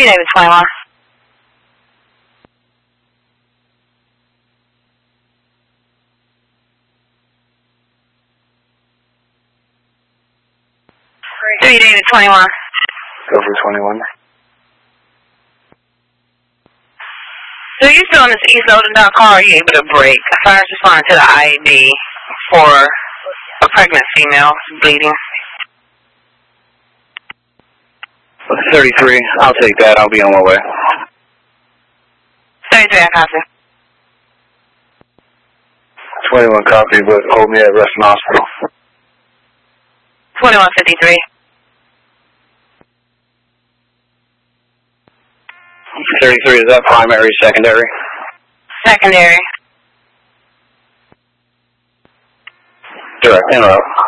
David 21. David 21. Go for 21. So you're still on this East Loading dock car, are you able to brake? First respond to the IAB for a pregnant female bleeding. 33, I'll take that. I'll be on my way. 33, I copy. 21 copy, but hold me at Reston Hospital. 2153. 33, is that primary, secondary? Secondary. Direct, interrupt.